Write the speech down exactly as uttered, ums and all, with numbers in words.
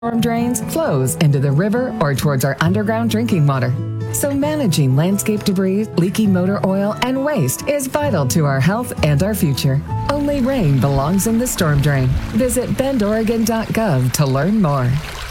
storm drains flows into the river or towards our underground drinking water. So managing landscape debris, leaky motor oil, and waste is vital to our health and our future. Only rain belongs in the storm drain. Visit bend oregon dot gov to learn more.